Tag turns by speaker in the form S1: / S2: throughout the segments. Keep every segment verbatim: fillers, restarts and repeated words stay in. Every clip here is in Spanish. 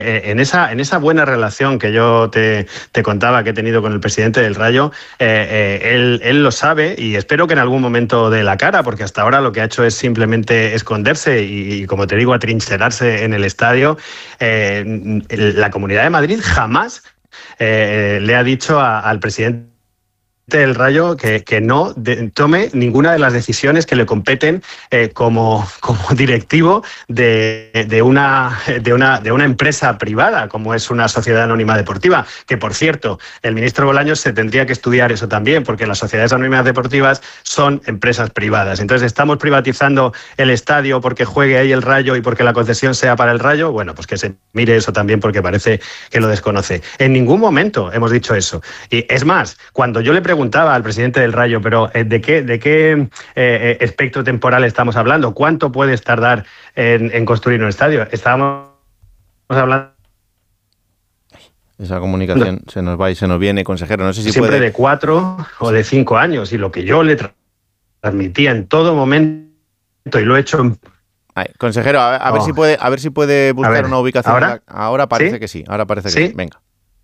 S1: en esa, en esa buena relación que yo te, te contaba que he tenido con el presidente del Rayo, eh, eh, él, él lo sabe y espero que en algún momento dé la cara, porque hasta ahora lo que ha hecho es simplemente esconderse y, y como te digo, atrincherarse en el estadio. Eh, la Comunidad de Madrid jamás eh, le ha dicho a, al presidente del Rayo que, que no de, tome ninguna de las decisiones que le competen eh, como, como directivo de, de, una, de, una, de una empresa privada como es una sociedad anónima deportiva, que por cierto el ministro Bolaños se tendría que estudiar eso también, porque las sociedades anónimas deportivas son empresas privadas. Entonces, ¿estamos privatizando el estadio porque juegue ahí el Rayo y porque la concesión sea para el Rayo? Bueno, pues que se mire eso también, porque parece que lo desconoce. En ningún momento hemos dicho eso. Y es más, cuando yo le preguntaba al presidente del Rayo, pero ¿de qué, de qué eh, espectro temporal estamos hablando? ¿Cuánto puedes tardar en, en construir un estadio? Estábamos hablando...
S2: Esa comunicación no. se nos va y se nos viene, consejero. No sé si
S1: Siempre
S2: puede...
S1: de cuatro o de cinco años. Y lo que yo le tra transmitía en todo momento, y lo he hecho en...
S2: Ay, consejero, a, a, oh. ver si puede, a ver si puede buscar ver, una ubicación.
S1: ¿Ahora?
S2: La... ahora parece
S1: ¿Sí?
S2: que sí. Ahora parece que
S1: ¿Sí?
S2: sí. Venga.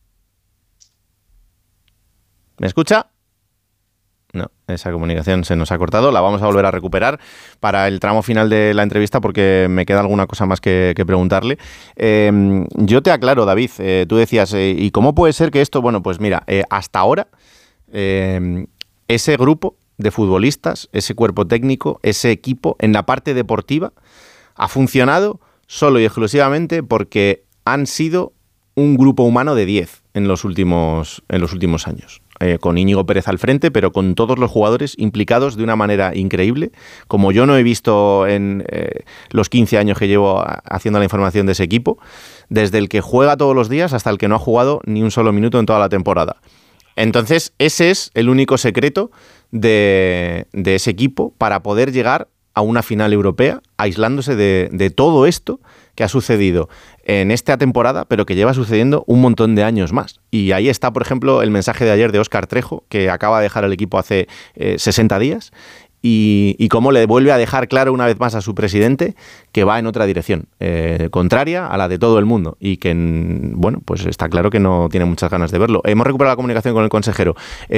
S2: ¿Me escucha? No, esa comunicación se nos ha cortado. La vamos a volver a recuperar para el tramo final de la entrevista porque me queda alguna cosa más que, que preguntarle. Eh, yo te aclaro, David. Eh, tú decías, eh, ¿y cómo puede ser que esto? Bueno, pues mira, eh, hasta ahora eh, ese grupo de futbolistas, ese cuerpo técnico, ese equipo en la parte deportiva ha funcionado solo y exclusivamente porque han sido un grupo humano de diez en los últimos, en los últimos años. Eh, con Íñigo Pérez al frente, pero con todos los jugadores implicados de una manera increíble, como yo no he visto en eh, los quince años que llevo haciendo la información de ese equipo, desde el que juega todos los días hasta el que no ha jugado ni un solo minuto en toda la temporada. Entonces, ese es el único secreto de, de ese equipo para poder llegar a una final europea, aislándose de, de todo esto que ha sucedido en esta temporada, pero que lleva sucediendo un montón de años más. Y ahí está, por ejemplo, el mensaje de ayer de Óscar Trejo, que acaba de dejar el equipo hace eh, sesenta días, y, y cómo le vuelve a dejar claro una vez más a su presidente que va en otra dirección, eh, contraria a la de todo el mundo, y que, bueno, pues está claro que no tiene muchas ganas de verlo. Hemos recuperado la comunicación con el consejero.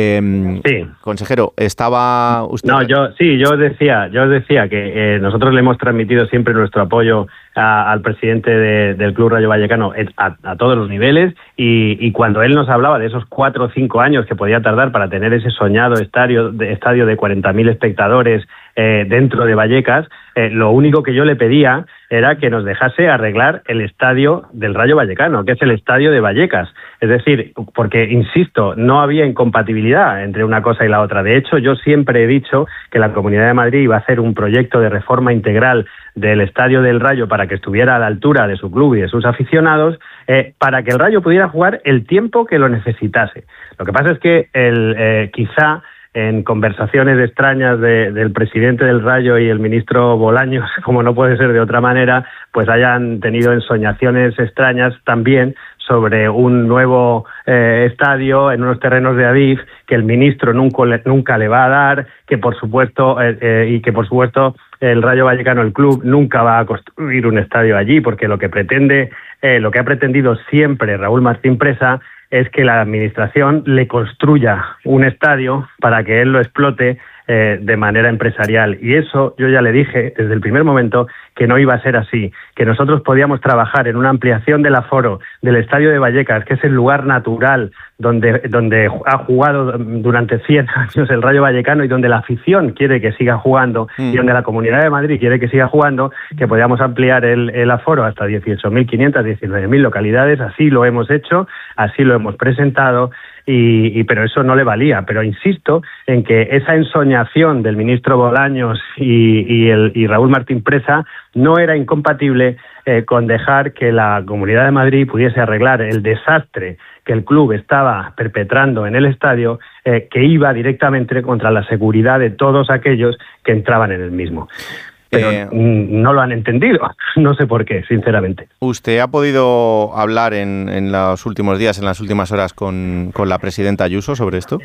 S2: Eh,
S1: sí.
S2: Consejero, estaba usted...
S1: No, yo sí, yo decía, yo decía que eh, nosotros le hemos transmitido siempre nuestro apoyo a, al presidente de, del Club Rayo Vallecano a, a todos los niveles, y, y cuando él nos hablaba de esos cuatro o cinco años que podía tardar para tener ese soñado estadio de, estadio de cuarenta mil espectadores eh, dentro de Vallecas, eh, lo único que yo le pedía era que nos dejase arreglar el estadio del Rayo Vallecano, que es el estadio de Vallecas. Es decir, porque, insisto, no había incompatibilidad entre una cosa y la otra. De hecho, yo siempre he dicho que la Comunidad de Madrid iba a hacer un proyecto de reforma integral del estadio del Rayo para que estuviera a la altura de su club y de sus aficionados, eh, para que el Rayo pudiera jugar el tiempo que lo necesitase. Lo que pasa es que el, eh, quizá en conversaciones extrañas de, del presidente del Rayo y el ministro Bolaños, como no puede ser de otra manera, pues hayan tenido ensoñaciones extrañas también sobre un nuevo eh, estadio en unos terrenos de Adif que el ministro nunca le, nunca le va a dar, que por supuesto eh, eh, y que por supuesto el Rayo Vallecano, el club, nunca va a construir un estadio allí, porque lo que pretende, eh, lo que ha pretendido siempre Raúl Martín Presa es que la administración le construya un estadio para que él lo explote eh, de manera empresarial. Y eso yo ya le dije desde el primer momento que no iba a ser así, que nosotros podíamos trabajar en una ampliación del aforo del estadio de Vallecas, que es el lugar natural donde, donde ha jugado durante cien años el Rayo Vallecano y donde la afición quiere que siga jugando mm. y donde la Comunidad de Madrid quiere que siga jugando, que podíamos ampliar el, el aforo hasta dieciocho mil quinientas, diecinueve mil localidades. Así lo hemos hecho, así lo hemos presentado. Y, y pero eso no le valía. Pero insisto en que esa ensoñación del ministro Bolaños y, y, el, y Raúl Martín Presa no era incompatible eh, con dejar que la Comunidad de Madrid pudiese arreglar el desastre que el club estaba perpetrando en el estadio, eh, que iba directamente contra la seguridad de todos aquellos que entraban en el mismo. Pero eh, no lo han entendido, no sé por qué, sinceramente.
S2: ¿Usted ha podido hablar en, en los últimos días, en las últimas horas, con, con la presidenta Ayuso sobre esto?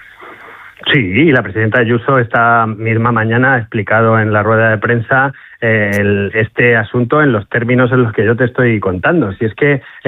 S1: Sí, la presidenta Ayuso esta misma mañana ha explicado en la rueda de prensa eh, el, este asunto en los términos en los que yo te estoy contando. Si es que